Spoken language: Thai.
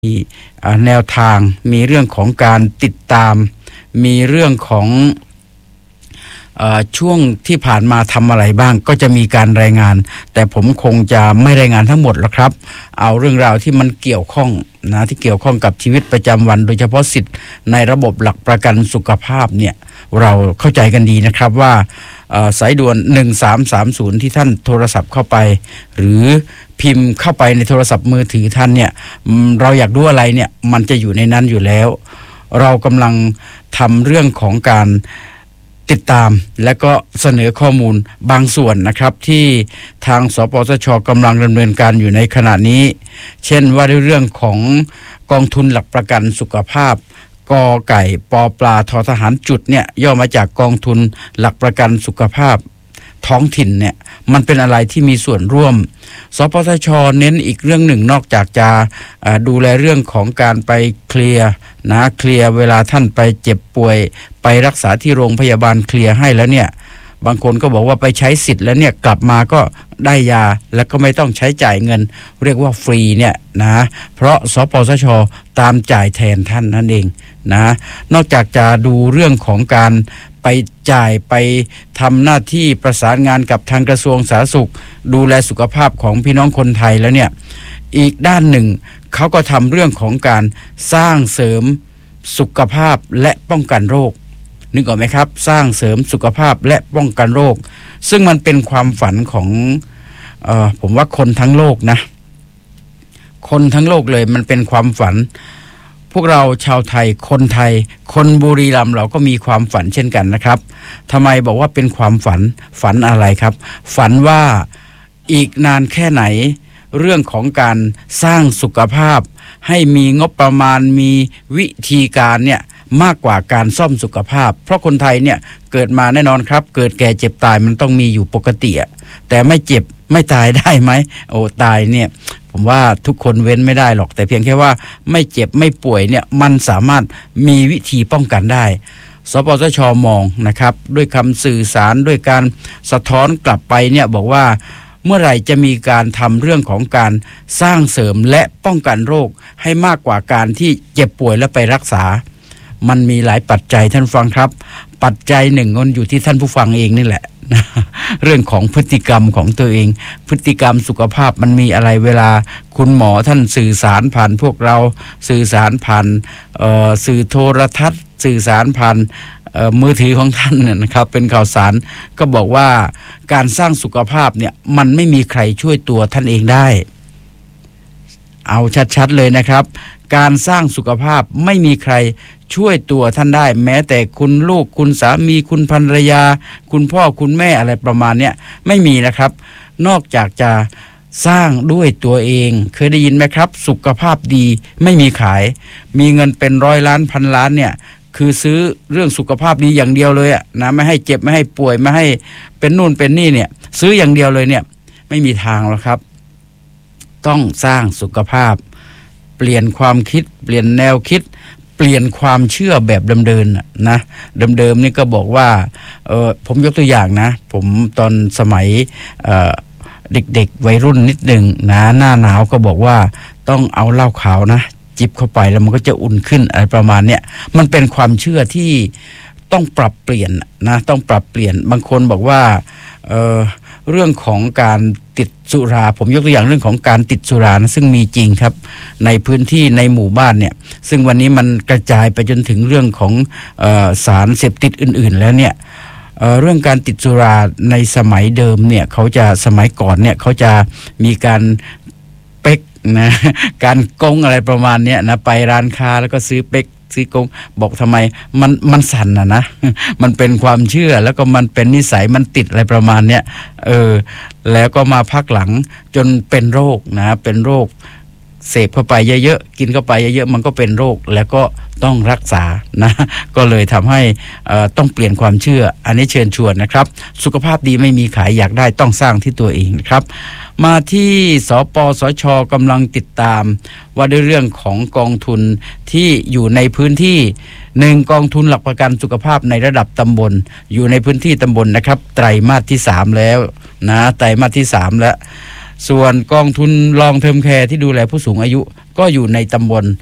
แนวทางมีเรื่องของการติดตามมีเรื่องของช่วงที่ผ่านมาทำอะไรบ้างก็จะมีการรายงานแต่ผมคงจะไม่รายงานทั้งหมดหรอกครับเอาเรื่องราวที่มันเกี่ยวข้องนะที่เกี่ยวข้องกับชีวิตประจำวันโดยเฉพาะสิทธิ์ในระบบหลักประกันสุขภาพเนี่ยเราเข้าใจกันดีนะครับว่าสายด่วน1330ที่ท่านโทรศัพท์เข้าไปหรือพิมพ์เข้าไปในโทรศัพท์มือถือท่านเนี่ยเราอยากรู้อะไรเนี่ยมันจะอยู่ในนั้นอยู่แล้วเรากำลังทำเรื่องของการติดตามและก็เสนอข้อมูลบางส่วนนะครับที่ทางสปสช.กำลังดำเนินการอยู่ในขณะนี้เช่นว่าในเรื่องของกองทุนหลักประกันสุขภาพกไก่ปปลาททหารจุดเนี่ยย่อมาจากกองทุนหลักประกันสุขภาพท้องถิ่นเนี่ยมันเป็นอะไรที่มีส่วนร่วมสปสช.เน้นอีกเรื่องหนึ่งนอกจากจะดูแลเรื่องของการไปเคลียร์เวลาท่านไปเจ็บป่วยไปรักษาที่โรงพยาบาลเคลียร์ให้แล้วเนี่ยบางคนก็บอกว่าไปใช้สิทธิ์แล้วเนี่ยกลับมาก็ได้ยาแล้วก็ไม่ต้องใช้จ่ายเงินเรียกว่าฟรีเนี่ยนะเพราะสปสช.ตามจ่ายแทนท่านนั่นเองนะนอกจากจะดูเรื่องของการไปจ่ายไปทำหน้าที่ประสานงานกับทางกระทรวงสาธารณสุขดูแลสุขภาพของพี่น้องคนไทยแล้วเนี่ยอีกด้านหนึ่งเขาก็ทำเรื่องของการสร้างเสริมสุขภาพและป้องกันโรคนึกออกไหมครับสร้างเสริมสุขภาพและป้องกันโรคซึ่งมันเป็นความฝันของผมว่าคนทั้งโลกนะคนทั้งโลกเลยมันเป็นความฝันพวกเราชาวไทยคนไทยคนบุรีรัมย์เราก็มีความฝันเช่นกันนะครับทำไมบอกว่าเป็นความฝันอะไรครับฝันว่าอีกนานแค่ไหนเรื่องของการสร้างสุขภาพให้มีงบประมาณมีวิธีการเนี่ยมากกว่าการซ่อมสุขภาพเพราะคนไทยเนี่ยเกิดมาแน่นอนครับเกิดแก่เจ็บตายมันต้องมีอยู่ปกติแต่ไม่เจ็บไม่ตายได้ไหมโอ้ตายเนี่ยผมว่าทุกคนเว้นไม่ได้หรอกแต่เพียงแค่ว่าไม่เจ็บไม่ป่วยเนี่ยมันสามารถมีวิธีป้องกันได้สปสช.มองนะครับด้วยคำสื่อสารด้วยการสะท้อนกลับไปเนี่ยบอกว่าเมื่อไหร่จะมีการทำเรื่องของการสร้างเสริมและป้องกันโรคให้มากกว่าการที่เจ็บป่วยแล้วไปรักษามันมีหลายปัจจัยท่านฟังครับปัจจัยหนึ่งมันอยู่ที่ท่านผู้ฟังเองนี่แหละเรื่องของพฤติกรรมของตัวเองพฤติกรรมสุขภาพมันมีอะไรเวลาคุณหมอท่านสื่อสารผ่านพวกเราสื่อสารผ่านสื่อโทรทัศน์สื่อสารผ่านมือถือของท่านเนี่ยนะครับเป็นข่าวสารก็บอกว่าการสร้างสุขภาพเนี่ยมันไม่มีใครช่วยตัวท่านเองได้เอาชัดๆเลยนะครับการสร้างสุขภาพไม่มีใครช่วยตัวท่านได้แม้แต่คุณลูกคุณสามีคุณภรรยาคุณพ่อคุณแม่อะไรประมาณเนี้ยไม่มีนะครับนอกจากจะสร้างด้วยตัวเองเคยได้ยินไหมครับสุขภาพดีไม่มีขายมีเงินเป็นร้อยล้านพันล้านเนี่ยคือซื้อเรื่องสุขภาพดีอย่างเดียวเลยนะไม่ให้เจ็บไม่ให้ป่วยไม่ให้เป็นนู่นเป็นนี่เนี่ยซื้ออย่างเดียวเลยเนี่ยไม่มีทางหรอกครับต้องสร้างสุขภาพเปลี่ยนความคิดเปลี่ยนแนวคิดเปลี่ยนความเชื่อแบบเดิมๆนะเดิมๆนี่ก็บอกว่าผมยกตัวอย่างนะผมตอนสมัยเด็กๆวัยรุ่นนิดหนึ่งนะหน้าหนาวก็บอกว่าต้องเอาเหล้าขาวนะจิบเข้าไปแล้วมันก็จะอุ่นขึ้นอะไรประมาณเนี้ยมันเป็นความเชื่อที่ต้องปรับเปลี่ยนนะต้องปรับเปลี่ยนบางคนบอกว่าเรื่องของการติดสุราผมยกตัวอย่างเรื่องของการติดสุรานะซึ่งมีจริงครับในพื้นที่ในหมู่บ้านเนี่ยซึ่งวันนี้มันกระจายไปจนถึงเรื่องของสารเสพติดอื่นๆแล้วเนี่ยเรื่องการติดสุราในสมัยเดิมเนี่ยเขาจะสมัยก่อนเนี่ยเขาจะมีการเป๊กนะการกงอะไรประมาณเนี้ยนะไปร้านค้าแล้วก็ซื้อเป๊กซื้อกงบอกทำไมมันสั่นนะ มันเป็นความเชื่อแล้วก็มันเป็นนิสัยมันติดอะไรประมาณเนี้ยแล้วก็มาพักหลังจนเป็นโรคนะเป็นโรคเสพเข้าไปเยอะๆกินเข้าไปเยอะๆมันก็เป็นโรคแล้วก็ต้องรักษานะก็เลยทำให้ต้องเปลี่ยนความเชื่ออันนี้เชิญชวนนะครับสุขภาพดีไม่มีขายอยากได้ต้องสร้างที่ตัวเองนะครับมาที่สปสช.กำลังติดตามว่าด้วยเรื่องของกองทุนที่อยู่ในพื้นที่1กองทุนหลักประกันสุขภาพในระดับตำบลอยู่ในพื้นที่ตำบลนะครับไตรมาสที่3แล้วนะไตรมาสที่3แล้วส่วนกองทุนลองเทอมแคร์ที่ดูแลผู้สูงอายุก็อยู่ในตำบล